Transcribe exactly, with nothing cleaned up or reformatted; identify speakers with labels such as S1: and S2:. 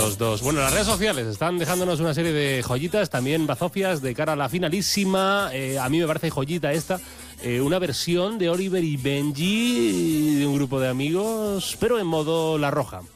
S1: los dos. Bueno, las redes sociales están dejándonos una serie de joyitas, también bazofias de cara a la finalísima. Eh, a mí me parece joyita esta, eh, una versión de Oliver y Benji de un grupo de amigos, pero en modo La Roja.